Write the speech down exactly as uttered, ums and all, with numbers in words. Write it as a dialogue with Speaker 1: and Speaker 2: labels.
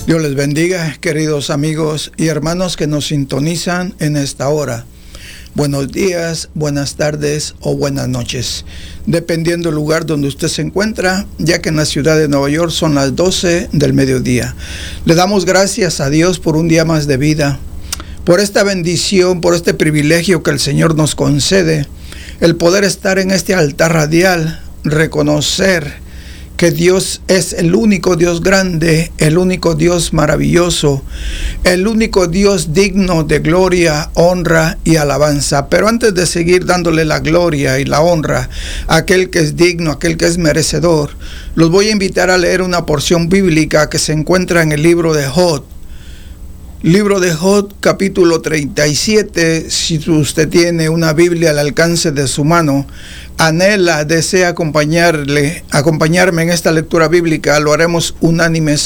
Speaker 1: Dios les bendiga, queridos amigos y hermanos que nos sintonizan en esta hora. Buenos días, buenas tardes o buenas noches, dependiendo del lugar donde usted se encuentra, ya que en la ciudad de Nueva York son las doce del mediodía. Le damos gracias a Dios por un día más de vida, por esta bendición, por este privilegio que el Señor nos concede, el poder estar en este altar radial, reconocer que Dios es el único Dios grande, el único Dios maravilloso, el único Dios digno de gloria, honra y alabanza. Pero antes de seguir dándole la gloria y la honra a aquel que es digno, a aquel que es merecedor, los voy a invitar a leer una porción bíblica que se encuentra en el libro de Job. Libro de Job, capítulo treinta y siete. Si usted tiene una Biblia al alcance de su mano, anhela, desea acompañarle, acompañarme en esta lectura bíblica, lo haremos unánimes